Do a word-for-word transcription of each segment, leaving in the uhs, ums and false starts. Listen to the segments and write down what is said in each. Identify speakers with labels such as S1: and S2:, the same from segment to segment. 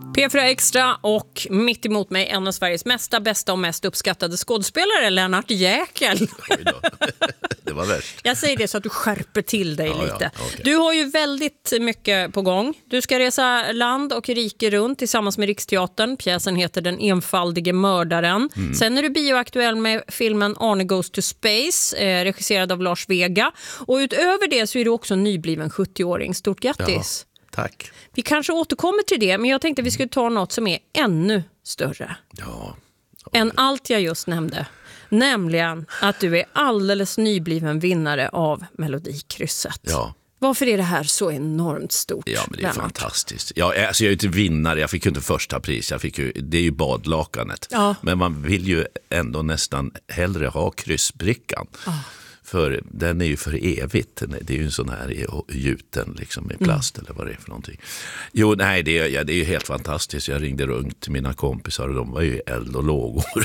S1: P fyra Extra och mitt emot mig en av Sveriges mesta, bästa och mest uppskattade skådespelare, Lennart Jäkel.
S2: Oj då. Det var värst.
S1: Jag säger det så att du skärper till dig
S2: ja,
S1: lite.
S2: Ja, okay.
S1: Du har ju väldigt mycket på gång. Du ska resa land och rike runt tillsammans med Riksteatern. Pjäsen heter Den enfaldige mördaren. Mm. Sen är du bioaktuell med filmen Arne Goes to Space, eh, regisserad av Lars Vega. Och utöver det så är du också nybliven sjuttio-åring. Stort grattis.
S2: Ja, tack.
S1: Vi kanske återkommer till det, men jag tänkte vi skulle ta något som är ännu större.
S2: Ja.
S1: Än allt jag just nämnde. Nämligen att du är alldeles nybliven vinnare av Melodikrysset.
S2: Ja.
S1: Varför är det här så enormt stort?
S2: Ja, men det är
S1: Lennart?
S2: fantastiskt. Ja, alltså jag är ju inte vinnare, jag fick ju inte första pris. Jag fick ju, det är ju badlakanet.
S1: Ja.
S2: Men man vill ju ändå nästan hellre ha kryssbrickan. Ja. För den är ju för evigt. Det är ju en sån här gjuten liksom, i plast mm. eller vad det är för någonting. Jo, nej, det är, ja, det är ju helt fantastiskt. Jag ringde runt till mina kompisar och de var ju eld och lågor.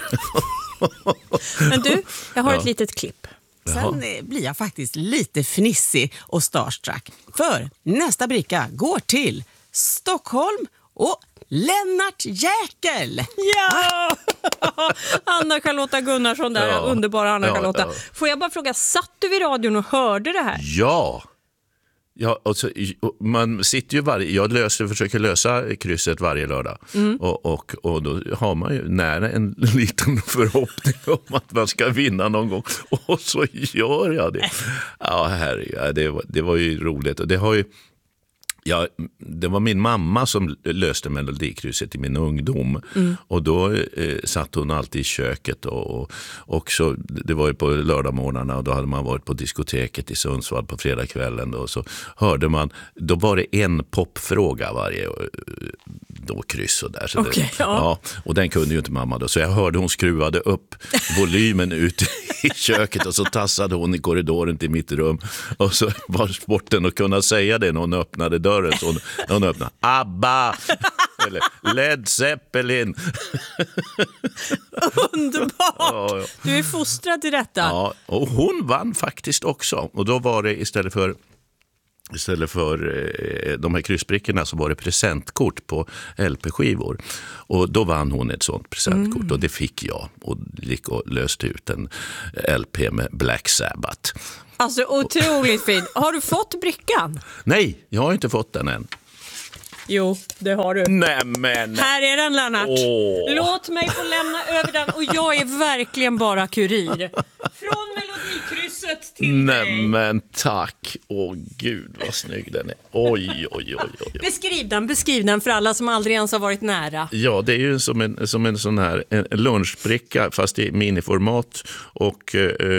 S1: Men du, jag har
S2: ja.
S1: ett litet klipp.
S3: Sen blir jag faktiskt lite fnissig och starstruck. För nästa bricka går till Stockholm och Lennart Jäkel.
S1: Ja! Anna-Charlotta Gunnarsson där, ja. Underbara Anna-Charlotta. Ja, ja. Får jag bara fråga, satt du vid radion och hörde det här?
S2: Ja! Ja, alltså, man sitter ju varje, jag löser, försöker lösa krysset varje lördag mm. och, och, och då har man ju nära en liten förhoppning om att man ska vinna någon gång och så gör jag det. Ja, herre, det, var, det var ju roligt och det har ju Ja, det var min mamma som löste Melodikrysset i min ungdom mm. och då eh, satt hon alltid i köket och, och så, det var ju på lördagmorgnarna och då hade man varit på diskoteket i Sundsvall på fredagskvällen och så hörde man, då var det en popfråga varje då kryss och där. Så
S1: okay,
S2: det,
S1: ja.
S2: Ja, och den kunde ju inte mamma då, så jag hörde hon skruvade upp volymen ut i köket och så tassade hon i korridoren till mitt rum och så var sporten att kunna säga det när hon öppnade dörren. Så hon, hon öppnade ABBA eller Led Zeppelin.
S1: Underbart! Ja, ja. Du är fostrad till detta.
S2: Ja, och hon vann faktiskt också. Och då var det istället för Istället för eh, de här kryssbrickorna så var det presentkort på L P-skivor. Och då vann hon ett sånt presentkort mm. och det fick jag. Och gick och löste ut en L P med Black Sabbath.
S1: Alltså otroligt fint. Har du fått brickan?
S2: Nej, jag har inte fått den än.
S1: Jo, det har du.
S2: Nämen.
S1: Här är den, Lennart.
S2: Åh.
S1: Låt mig få lämna över den och jag är verkligen bara kurir. Från Melodikrysset till dig.
S2: Nämen, tack. Åh gud vad snygg den är. Oj, oj, oj, oj.
S1: Beskriv den, beskriv den för alla som aldrig ens har varit nära.
S2: Ja, det är ju som en, som en sån här en lunchbricka fast i miniformat och,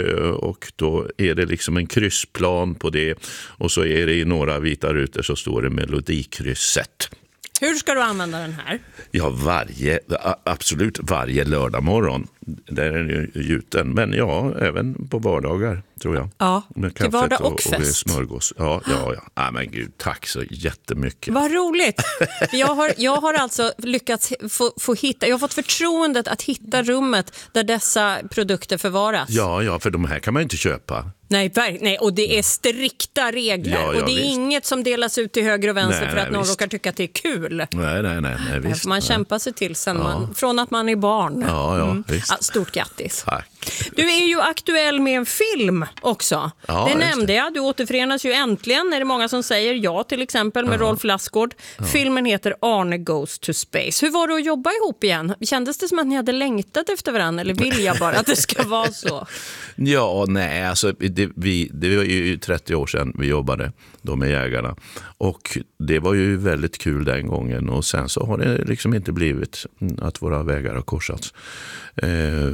S2: och då är det liksom en kryssplan på det och så är det i några vita rutor så står det Melodikrysset.
S1: Hur ska du använda den här?
S2: Ja, varje, absolut varje lördag morgon. Där är den ju gjuten. Men ja, även på vardagar tror jag.
S1: Ja,
S2: med
S1: till vardag och,
S2: och
S1: fest.
S2: Och smörgås. Ja, ja, ja. Ah, men gud, tack så jättemycket.
S1: Vad roligt. Jag har, jag har alltså lyckats få, få hitta, jag har fått förtroendet att hitta rummet där dessa produkter förvaras.
S2: Ja, ja, för de här kan man inte köpa.
S1: Nej, nej, och det är strikta regler.
S2: Ja, ja,
S1: och det är
S2: visst.
S1: Inget som delas ut till höger och vänster
S2: nej,
S1: för att
S2: nej,
S1: någon
S2: visst.
S1: råkar tycka att det är kul.
S2: Nej, nej, nej. nej visst,
S1: får man
S2: nej.
S1: kämpa sig till sen
S2: ja.
S1: man, från att man är barn.
S2: Ja, ja,
S1: mm.
S2: visst.
S1: Ja, stort grattis.
S2: Tack.
S1: Du är ju aktuell med en film också.
S2: Ja,
S1: det nämnde jag. Du återförenas ju äntligen. Är det många som säger ja till exempel med ja. Rolf Lassgård. Ja. Filmen heter Arne Goes to Space. Hur var det att jobba ihop igen? Kändes det som att ni hade längtat efter varandra eller vill jag bara att det ska vara så?
S2: Ja, nej, alltså det, vi, det var ju trettio år sedan vi jobbade då med Jägarna och det var ju väldigt kul den gången och sen så har det liksom inte blivit att våra vägar har korsats. Eh,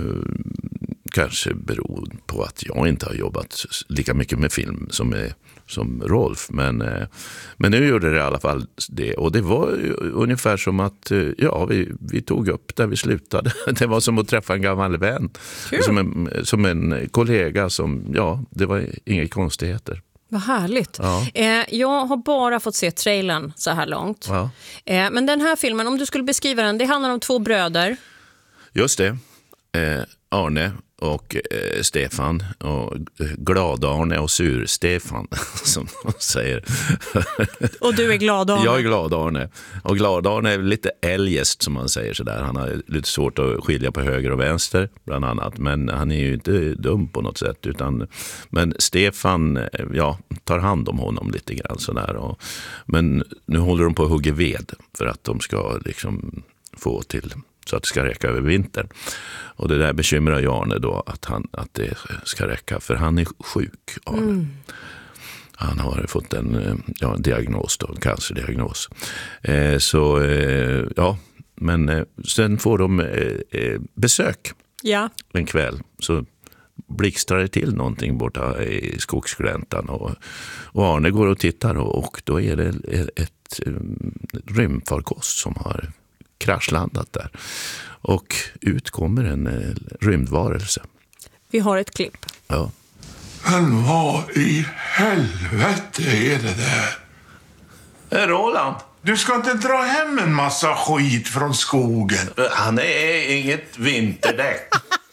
S2: kanske beror på att jag inte har jobbat lika mycket med film som, är, som Rolf, men, eh, men nu gjorde det i alla fall det och det var ungefär som att ja, vi, vi tog upp där vi slutade. Det var som att träffa en gammal vän, som en, som en kollega som, ja, det var inga konstigheter.
S1: Vad härligt. Ja. Eh, jag har bara fått se trailern så här långt.
S2: Ja.
S1: Eh, men den här filmen, om du skulle beskriva den, det handlar om två bröder.
S2: Just det. Eh, Arne och eh, Stefan och Glad-Arne och Sur-Stefan som de säger.
S1: Och du är Glad-Arne?
S2: Jag är Glad-Arne. Och Glad-Arne är lite eljest som man säger sådär. Han har lite svårt att skilja på höger och vänster bland annat. Men han är ju inte dum på något sätt. Utan, men Stefan ja, tar hand om honom lite grann sådär. Och, men nu håller de på att hugga ved för att de ska liksom få till så att det ska räcka över vintern. Och det där bekymrar ju Arne då att, han, att det ska räcka, för han är sjuk, Arne. Mm. Han har fått en, ja, en diagnos då, en cancerdiagnos. Eh, så eh, ja, men eh, sen får de eh, besök
S1: ja.
S2: en kväll. Så blixtrar det till någonting borta i skogsgläntan och, och Arne går och tittar och, och då är det ett, ett rymdfarkost som har kraschlandat där. Och ut kommer en eh, rymdvarelse.
S1: Vi har ett klipp.
S2: Ja.
S4: Men vad i helvete är det där?
S2: Hey, Roland.
S4: Du ska inte dra hem en massa skit från skogen.
S2: Han är inget vinterdäck.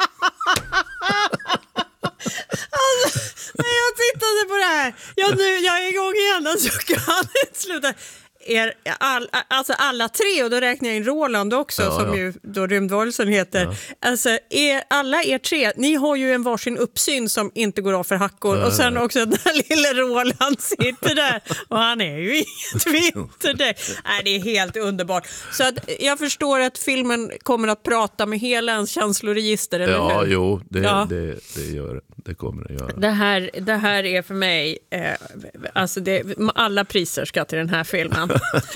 S1: Alltså, när jag tittade på det här, ja, nu, jag är igång igen, så kan inte sluta. Er, all, alltså alla tre, och då räknar jag in Roland också, ja, som ja. ju då rymdvarelsen heter. Ja. Alltså er, alla er tre, ni har ju en varsin uppsyn som inte går av för hackor. Ja, och sen ja. också den lilla Roland sitter där och han är ju inget vinterdäck. Nej, det är helt underbart. Så att jag förstår att filmen kommer att prata med hela ens känsloregister, eller
S2: ja,
S1: hur?
S2: Jo, det,
S1: ja,
S2: det, det gör det kommer det göra.
S1: Det här, det här är för mig eh, alltså det, alla priser ska till den här filmen.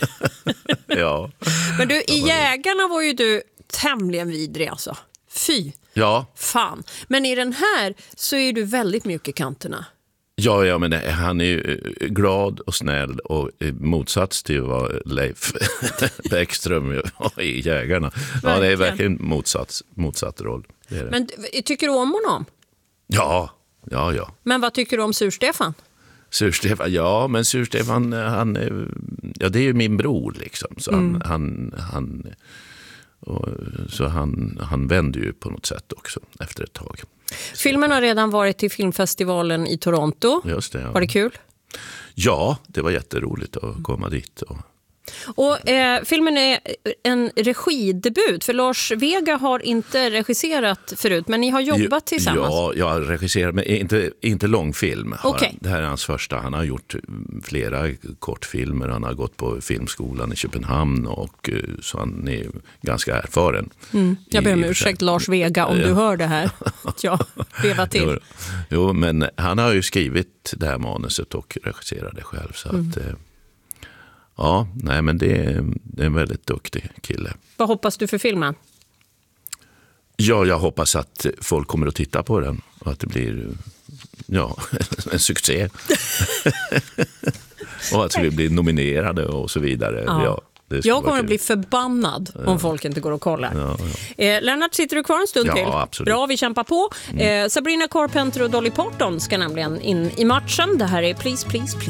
S2: Ja.
S1: Men du, i Jägarna var ju du tämligen vidrig alltså. Fy.
S2: Ja.
S1: Fan. Men i den här så är du väldigt mjuk i kanterna.
S2: Ja, ja, men han är ju glad och snäll och i motsats till vad Leif Bäckström i Jägarna. Ja, det är verkligen motsats, motsatt roll. Det är det.
S1: Men tycker du om honom?
S2: Ja, ja, ja.
S1: Men vad tycker du om Sur-Stefan?
S2: Sur-Stefan, ja, men Sur-Stefan, han, ja, det är ju min bror liksom. Så han, mm. han, han, och, så han, han vände ju på något sätt också efter ett tag.
S1: Filmen har redan varit till filmfestivalen i Toronto.
S2: Just det, ja.
S1: Var det kul?
S2: Ja, det var jätteroligt att komma dit. Och...
S1: Och eh, filmen är en regidebut, för Lars Vega har inte regisserat förut, men ni har jobbat tillsammans.
S2: Ja, jag har regisserat, men inte, inte långfilm.
S1: Okay.
S2: Det här är hans första. Han har gjort flera kortfilmer. Han har gått på filmskolan i Köpenhamn och så han är ganska erfaren.
S1: Mm. Jag ber om ursäkt, Lars Vega, om du hör det här. Ja, veva till.
S2: Jo, jo, men han har ju skrivit det här manuset och regisserat det själv, så mm. att... Ja, nej, men det är, det är en väldigt duktig kille.
S1: Vad hoppas du för filmen?
S2: Ja, jag hoppas att folk kommer att titta på den och att det blir ja, en succé. Och att vi blir nominerade och så vidare. Ja. Ja,
S1: jag kommer att bli förbannad om ja. folk inte går och kollar. Ja, ja. Eh, Lennart, sitter du kvar en stund
S2: ja,
S1: till?
S2: Absolut.
S1: Bra, vi kämpar på. Mm. Eh, Sabrina Carpenter och Dolly Parton ska nämligen in i matchen. Det här är Please, Please, Please.